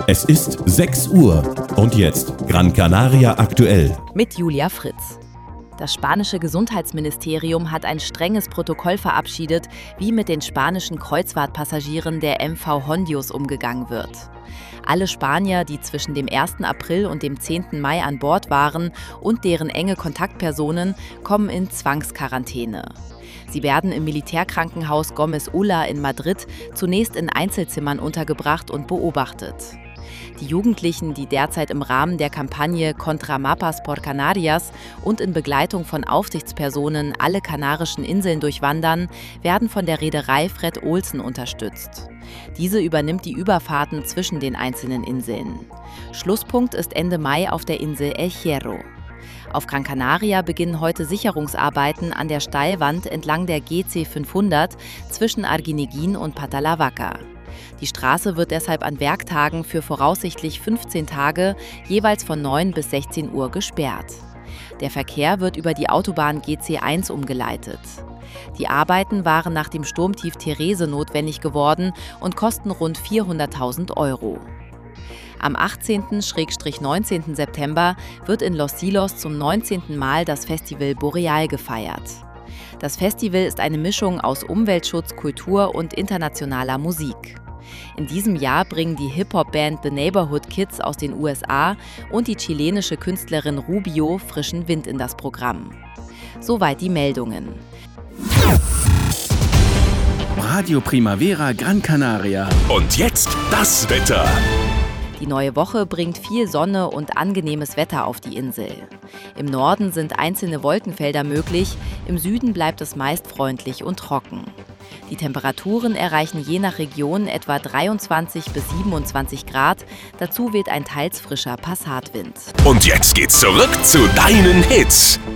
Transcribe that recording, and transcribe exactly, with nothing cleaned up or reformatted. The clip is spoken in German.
Es ist sechs Uhr und jetzt Gran Canaria aktuell. Mit Julia Fritz. Das spanische Gesundheitsministerium hat ein strenges Protokoll verabschiedet, wie mit den spanischen Kreuzfahrtpassagieren der M V Hondius umgegangen wird. Alle Spanier, die zwischen dem ersten April und dem zehnten Mai an Bord waren und deren enge Kontaktpersonen, kommen in Zwangsquarantäne. Sie werden im Militärkrankenhaus Gómez Ulla in Madrid zunächst in Einzelzimmern untergebracht und beobachtet. Die Jugendlichen, die derzeit im Rahmen der Kampagne Contra Mapas por Canarias und in Begleitung von Aufsichtspersonen alle kanarischen Inseln durchwandern, werden von der Reederei Fred Olsen unterstützt. Diese übernimmt die Überfahrten zwischen den einzelnen Inseln. Schlusspunkt ist Ende Mai auf der Insel El Hierro. Auf Gran Canaria beginnen heute Sicherungsarbeiten an der Steilwand entlang der G C fünfhundert zwischen Arguineguín und Patalavaca. Die Straße wird deshalb an Werktagen für voraussichtlich fünfzehn Tage jeweils von neun bis sechzehn Uhr gesperrt. Der Verkehr wird über die Autobahn G C eins umgeleitet. Die Arbeiten waren nach dem Sturmtief Therese notwendig geworden und kosten rund vierhunderttausend Euro. Am achtzehnten bis neunzehnten September wird in Los Silos zum neunzehnten Mal das Festival Boreal gefeiert. Das Festival ist eine Mischung aus Umweltschutz, Kultur und internationaler Musik. In diesem Jahr bringen die Hip-Hop-Band The Neighborhood Kids aus den U S A und die chilenische Künstlerin Rubio frischen Wind in das Programm. Soweit die Meldungen. Radio Primavera Gran Canaria. Und jetzt das Wetter. Die neue Woche bringt viel Sonne und angenehmes Wetter auf die Insel. Im Norden sind einzelne Wolkenfelder möglich, im Süden bleibt es meist freundlich und trocken. Die Temperaturen erreichen je nach Region etwa dreiundzwanzig bis siebenundzwanzig Grad, dazu weht ein teils frischer Passatwind. Und jetzt geht's zurück zu deinen Hits.